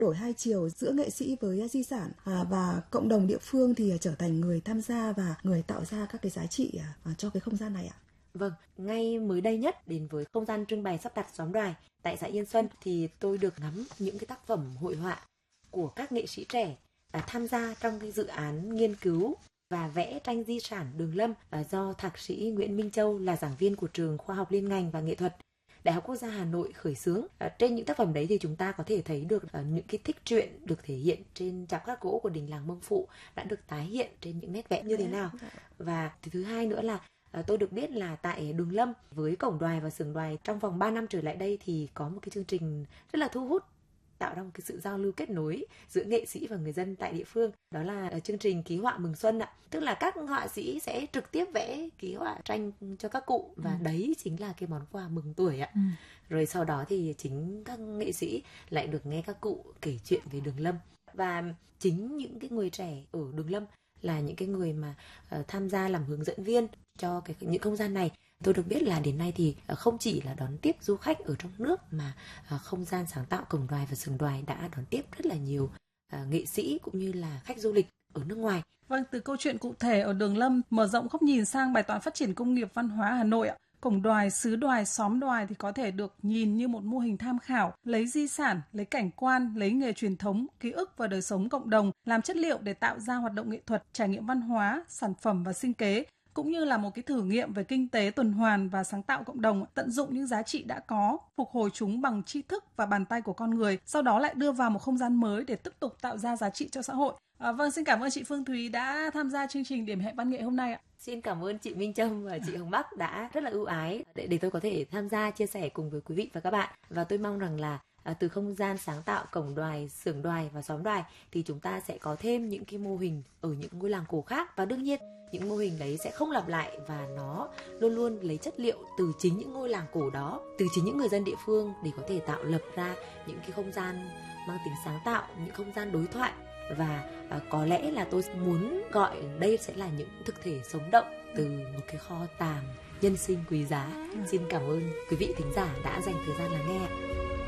đổi hai chiều giữa nghệ sĩ với di sản, và cộng đồng địa phương thì trở thành người tham gia và người tạo ra các cái giá trị cho cái không gian này ạ. Vâng, ngay mới đây nhất đến với không gian trưng bày sắp đặt xóm Đoài tại xã Yên Xuân thì tôi được ngắm những cái tác phẩm hội họa của các nghệ sĩ trẻ tham gia trong cái dự án nghiên cứu và vẽ tranh di sản Đường Lâm do Thạc sĩ Nguyễn Minh Châu là giảng viên của trường Khoa học Liên ngành và Nghệ thuật Đại học Quốc gia Hà Nội khởi xướng. Trên những tác phẩm đấy thì chúng ta có thể thấy được những cái tích truyện được thể hiện trên chạm khắc gỗ của đình làng Mông Phụ đã được tái hiện trên những nét vẽ như thế nào. Và thứ hai nữa là tôi được biết là tại Đường Lâm với Cổng Đoài và Xưởng Đoài trong vòng 3 năm trở lại đây thì có một cái chương trình rất là thu hút, tạo ra một cái sự giao lưu kết nối giữa nghệ sĩ và người dân tại địa phương. Đó là chương trình ký họa mừng xuân ạ. Tức là các họa sĩ sẽ trực tiếp vẽ ký họa tranh cho các cụ và đấy chính là cái món quà mừng tuổi ạ. Rồi sau đó thì chính các nghệ sĩ lại được nghe các cụ kể chuyện về Đường Lâm. Và chính những cái người trẻ ở Đường Lâm là những cái người mà tham gia làm hướng dẫn viên cho những không gian này. Tôi được biết là đến nay thì không chỉ là đón tiếp du khách ở trong nước mà không gian sáng tạo Cổng Đoài và Xưởng Đoài đã đón tiếp rất là nhiều nghệ sĩ cũng như là khách du lịch ở nước ngoài. Vâng, từ câu chuyện cụ thể ở Đường Lâm mở rộng góc nhìn sang bài toán phát triển công nghiệp văn hóa Hà Nội ạ. Cổng Đoài, xứ Đoài, xóm Đoài thì có thể được nhìn như một mô hình tham khảo, lấy di sản, lấy cảnh quan, lấy nghề truyền thống, ký ức và đời sống cộng đồng làm chất liệu để tạo ra hoạt động nghệ thuật, trải nghiệm văn hóa, sản phẩm và sinh kế, cũng như là một cái thử nghiệm về kinh tế tuần hoàn và sáng tạo cộng đồng, tận dụng những giá trị đã có, phục hồi chúng bằng tri thức và bàn tay của con người, sau đó lại đưa vào một không gian mới để tiếp tục tạo ra giá trị cho xã hội. Vâng, xin cảm ơn chị Phương Thúy đã tham gia chương trình Điểm hẹn văn nghệ hôm nay ạ. Xin cảm ơn chị Minh Trâm và chị Hồng Bắc đã rất là ưu ái để tôi có thể tham gia chia sẻ cùng với quý vị và các bạn. Và tôi mong rằng là từ không gian sáng tạo Cổng Đoài, Xưởng Đoài và xóm Đoài thì chúng ta sẽ có thêm những cái mô hình ở những ngôi làng cổ khác. Và đương nhiên những mô hình đấy sẽ không lặp lại và nó luôn luôn lấy chất liệu từ chính những ngôi làng cổ đó, từ chính những người dân địa phương để có thể tạo lập ra những cái không gian mang tính sáng tạo, những không gian đối thoại. Và có lẽ là tôi muốn gọi đây sẽ là những thực thể sống động từ một cái kho tàng nhân sinh quý giá. Xin cảm ơn quý vị thính giả đã dành thời gian lắng nghe.